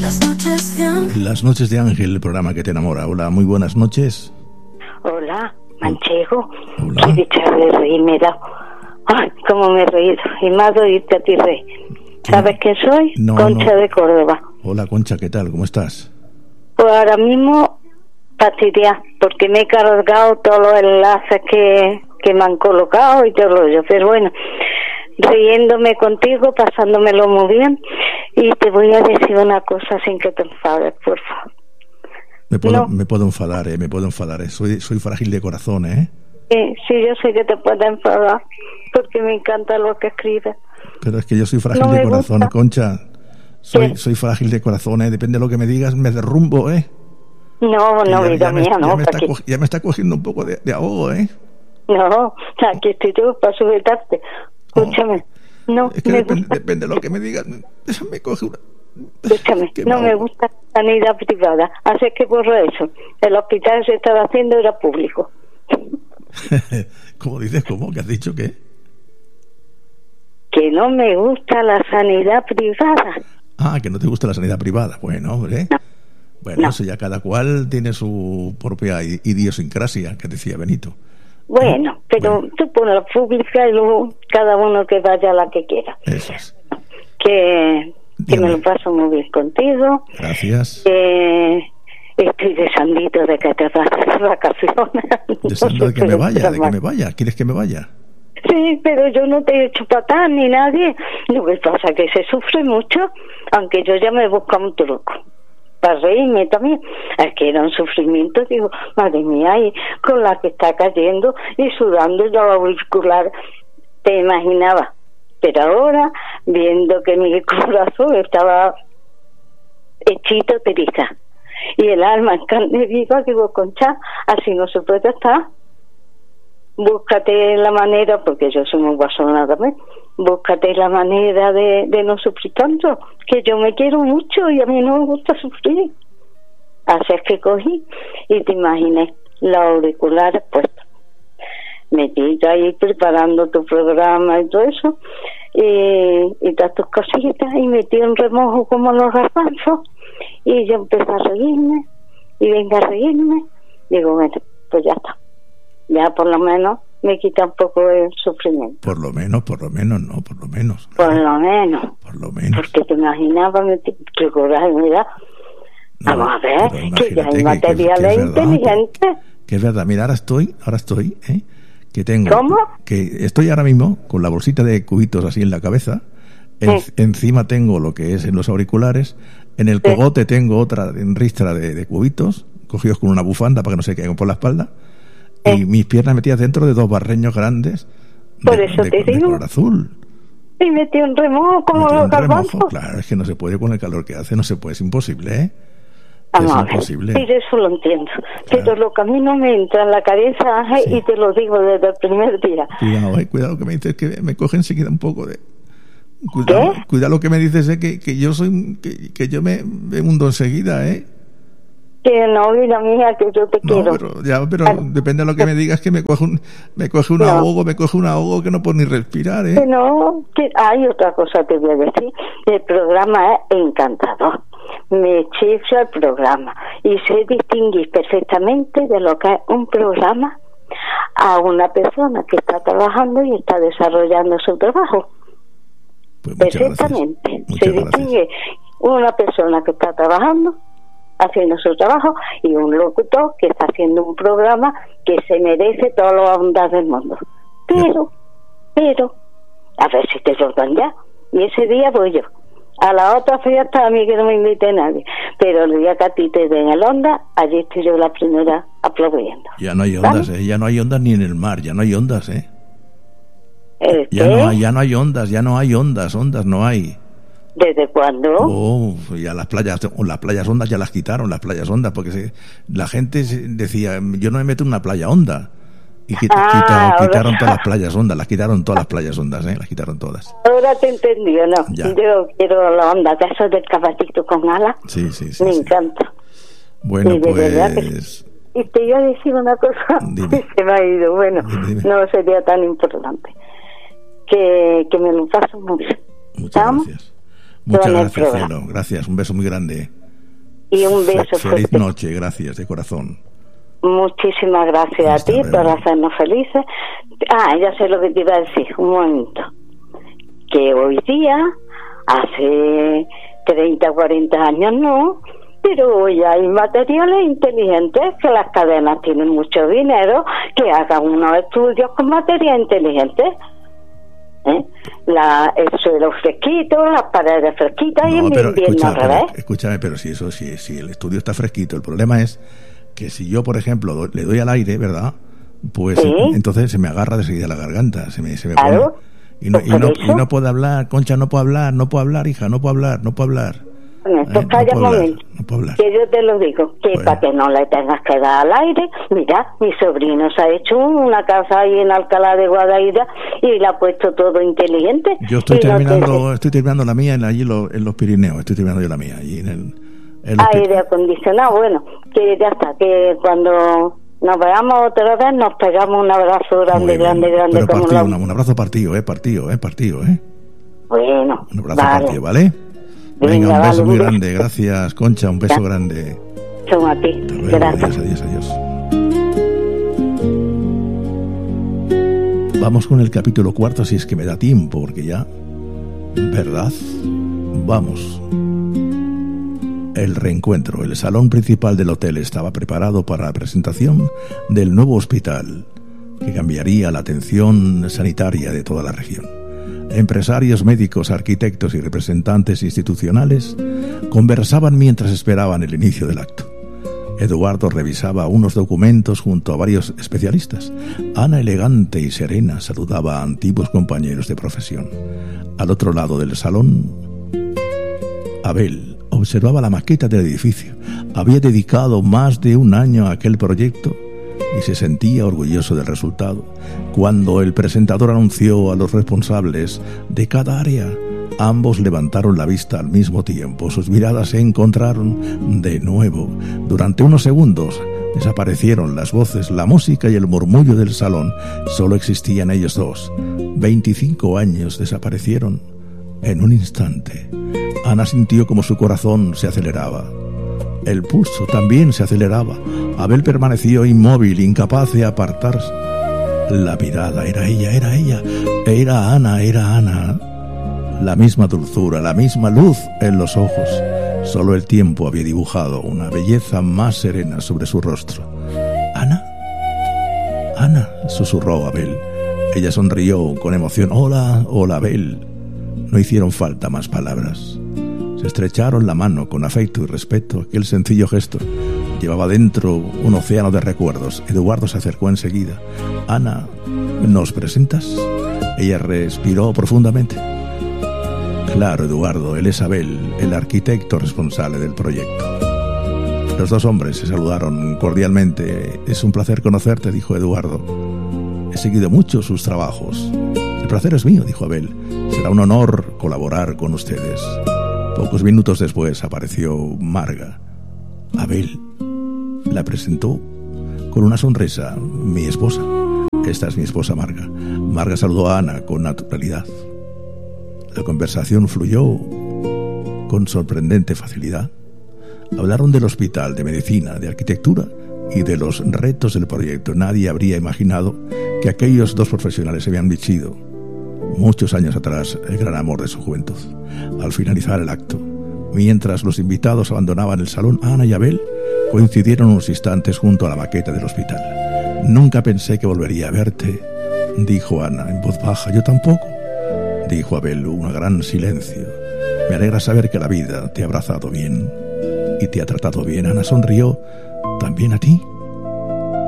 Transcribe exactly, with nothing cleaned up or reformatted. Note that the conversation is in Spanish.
Las noches de Ángel. Las noches de Ángel, el programa que te enamora. Hola, muy buenas noches. Hola, Manchego. Hola. Qué dicha de reír me he dado. Ay, cómo me he reído. Y más de oírte a ti reír. ¿Sabes quién soy? No, Concha no. de Córdoba. Hola, Concha, ¿qué tal? ¿Cómo estás? Pues ahora mismo fastidiada, porque me he cargado todos los enlaces que, que me han colocado y todo lo yo. Pero bueno, riéndome contigo, pasándomelo muy bien. Y te voy a decir una cosa sin que te enfades, por favor. Me puedo, No. me puedo enfadar, ¿eh? Me puedo enfadar, ¿eh? Soy, soy frágil de corazón, ¿eh? Sí, sí, yo sé que te puedes enfadar, porque me encanta lo que escribes. Pero es que yo soy frágil No de me corazón, gusta. Concha. Soy, ¿Qué? soy frágil de corazón, ¿eh? Depende de lo que me digas, me derrumbo, ¿eh? No, Y no, ya, vida ya me, mía, ya no, me está, aquí, co- ya me está cogiendo un poco de, de ahogo, ¿eh? no, aquí estoy yo para sujetarte. Escúchame, no, Es que me depende, gusta, depende de lo que me digas, me, me coge una... escúchame, que no me ahogo. gusta la sanidad privada, así que por eso, el hospital se estaba haciendo era público. ¿Cómo dices? ¿Cómo? ¿Que has dicho qué? Que no me gusta la sanidad privada. Ah, que no te gusta la sanidad privada. Bueno, hombre. No. Bueno, No. eso ya cada cual tiene su propia i- idiosincrasia, que decía Benito. Bueno, pero Bueno. tú pones la pública y luego cada uno que vaya a la que quiera. Eso es. Que, que me Dígame. lo paso muy bien contigo. Gracias. Eh, estoy deseandito de que te vas de vacaciones. Deseando de que me vaya, de que me vaya. ¿Quieres que me vaya? Sí, pero yo no te he hecho patar ni nadie. Lo que pasa es que se sufre mucho, aunque yo ya me busco un truco para reírme también. Es que era un sufrimiento, digo, madre mía, y con la que está cayendo y sudando yo auricular, te imaginaba. Pero ahora, viendo que mi corazón estaba hechito teriza y el alma en carne viva, digo, Concha, así no se puede estar. Búscate la manera, porque yo soy muy guasona también, búscate la manera de, de no sufrir tanto, que yo me quiero mucho y a mí no me gusta sufrir. Así es que cogí y te imaginé los auriculares puestos, metida ahí preparando tu programa y todo eso, y, y todas tus cositas, y metí un remojo como los garbanzos, y yo empecé a reírme, y venga a reírme, digo, bueno, pues ya está. Ya por lo menos me quita un poco el sufrimiento. Por lo menos, por lo menos, no, por lo menos. Por lo menos. Por lo menos. Porque te imaginaba que coraje me da. No, Vamos a ver, pero que ya imagínate hay que- materiales que- que es verdad, inteligentes. Que es verdad, mira, ahora estoy, ahora estoy, ¿eh? Que tengo... ¿Cómo? Que estoy ahora mismo con la bolsita de cubitos así en la cabeza. En- Sí. Encima tengo lo que es en los auriculares. En el Sí. cogote tengo otra en ristra de, de cubitos, cogidos con una bufanda para que no se caigan por la espalda. Y Sí. mis piernas metidas dentro de dos barreños grandes de, Por eso de- te de digo. color azul. Y metí un remojo como Metí los un remojo, garbanzos. claro, es que no se puede con el calor que hace, no se puede, es imposible, ¿eh? Vamos es a ver, imposible. sí, eso lo entiendo. Pero lo que a mí no me entra en la cabeza, Ángel, Sí. y te lo digo desde el primer día. Cuidado, eh, cuidado que me dices que me coge enseguida un poco de... Cuidado, ¿Qué? cuidado lo que me dices, eh, que, que yo soy... Que, que yo me, me hundo enseguida, ¿eh? Que no, vida mía, que yo te No, quiero. pero, ya, pero Ah, depende de lo que me digas, que me coge un, me coge un No. ahogo, me coge un ahogo que no puedo ni respirar, Que ¿eh? no, que hay otra cosa te voy a decir. El programa es encantador. Me chifla el programa y sé distinguir perfectamente de lo que es un programa a una persona que está trabajando y está desarrollando su trabajo. Pues muchas gracias. Perfectamente. Muchas Se gracias. distingue una persona que está trabajando, haciendo su trabajo, y un locutor que está haciendo un programa que se merece todas las ondas del mundo. Pero, pero, a ver si te sordan ya. Y ese día voy yo. A la otra fiesta a mí que no me invite nadie. Pero el día que a ti te den el onda, allí estoy yo la primera aplaudiendo. Ya no hay ondas, ¿Vale? ¿eh? Ya no hay ondas ni en el mar, ya no hay ondas, ¿eh? ¿El Ya qué? no hay, ya no hay ondas, ya no hay ondas, ondas no hay. ¿Desde cuándo? Oh, ya las playas, las playas hondas ya las quitaron, las playas hondas, porque se- la gente se- decía, yo no me meto en una playa honda. Y quit- Ah, quitaron, ahora- quitaron todas las playas hondas, las quitaron todas las playas hondas, ¿eh? Las quitaron todas. Ahora te entendí, no. Ya. Yo quiero la onda de esos del caballito con alas. Sí, sí, sí. Me sí. encanta. Bueno, Sí, de verdad que pues... Y te iba a decir una cosa, Dime. se me ha ido, bueno, Dime, dime. no sería tan importante. Que, que me lo paso muy bien. Muchas ¿Estamos? gracias. Muchas gracias, cielo. Gracias, un beso muy grande. Y un beso Fe- Feliz fuerte. noche, gracias, de corazón. Muchísimas gracias Hasta a ti luego. por hacernos felices. Ah, ya sé lo que te iba a decir, un momento. Que hoy día, hace treinta, cuarenta años no, pero hoy hay materiales inteligentes, que las cadenas tienen mucho dinero, que hagan unos estudios con materiales inteligentes. ¿Eh? La, el suelo fresquito, las paredes fresquitas y No, en pero invierno escucha, al pero, revés. escúchame, pero si eso, si, si el estudio está fresquito, el problema es que si yo, por ejemplo, do- le doy al aire, ¿verdad? Pues Sí. en- entonces se me agarra de seguida la garganta, se me, se me Claro. pone. Y no, Pues y, por no, eso. y no puedo hablar, Concha, no puedo hablar, no puedo hablar, hija, no puedo hablar, no puedo hablar. Bueno, Eh, pues no calla un puedo hablar, momento, no puedo hablar. que yo te lo digo, que Bueno. para que no le tengas que dar al aire, mira, mi sobrino se ha hecho una casa ahí en Alcalá de Guadaira y le ha puesto todo inteligente. Yo estoy Y no te- terminando, estoy terminando la mía en allí lo- en los Pirineos, estoy terminando yo la mía, allí en el... En los aire Pir- acondicionado, bueno, que ya está, que cuando nos veamos otra vez nos pegamos un abrazo Muy grande, bien, grande, grande. pero como partido, la- una- un abrazo partido, eh, partido, eh, partido, eh. Bueno, Un abrazo vale, partido, ¿vale? Venga, Venga, un beso vale, muy un beso. grande, gracias, Concha, un beso Ya. grande. son a ti, Hasta luego, gracias. adiós, adiós, adiós. Vamos con el capítulo cuarto, si es que me da tiempo, porque ya... ¿Verdad? Vamos. El reencuentro. El salón principal del hotel estaba preparado para la presentación del nuevo hospital, que cambiaría la atención sanitaria de toda la región. Empresarios, médicos, arquitectos y representantes institucionales conversaban mientras esperaban el inicio del acto. Eduardo revisaba unos documentos junto a varios especialistas. Ana, elegante y serena, saludaba a antiguos compañeros de profesión. Al otro lado del salón, Abel observaba la maqueta del edificio. Había dedicado más de un año a aquel proyecto y se sentía orgulloso del resultado. Cuando el presentador anunció a los responsables de cada área, ambos levantaron la vista al mismo tiempo. Sus miradas se encontraron de nuevo. Durante unos segundos desaparecieron las voces, la música y el murmullo del salón. Solo existían ellos dos. Veinticinco años desaparecieron en un instante. Ana sintió como su corazón se aceleraba. El pulso también se aceleraba. Abel permaneció inmóvil, incapaz de apartarse. La mirada era ella, era ella. Era Ana, era Ana. La misma dulzura, la misma luz en los ojos. Solo el tiempo había dibujado una belleza más serena sobre su rostro. ¿Ana? Ana, susurró Abel. Ella sonrió con emoción. Hola, hola, Abel. No hicieron falta más palabras. Se estrecharon la mano con afecto y respeto. Aquel sencillo gesto llevaba dentro un océano de recuerdos. Eduardo se acercó enseguida. Ana, ¿nos presentas? Ella respiró profundamente. Claro, Eduardo, él es Abel, el arquitecto responsable del proyecto. Los dos hombres se saludaron cordialmente. Es un placer conocerte, dijo Eduardo. He seguido mucho sus trabajos. El placer es mío, dijo Abel. Será un honor colaborar con ustedes. Pocos minutos después apareció Marga. Abel la presentó con una sonrisa. Mi esposa. Esta es mi esposa Marga. Marga saludó a Ana con naturalidad. La conversación fluyó con sorprendente facilidad. Hablaron del hospital, de medicina, de arquitectura y de los retos del proyecto. Nadie habría imaginado que aquellos dos profesionales habían vivido muchos años atrás el gran amor de su juventud. Al finalizar el acto, mientras los invitados abandonaban el salón, Ana y Abel coincidieron unos instantes junto a la maqueta del hospital. Nunca pensé que volvería a verte, dijo Ana en voz baja. Yo tampoco, dijo Abel. Un gran silencio. Me alegra saber que la vida te ha abrazado bien y te ha tratado bien. Ana sonrió. ¿También a ti?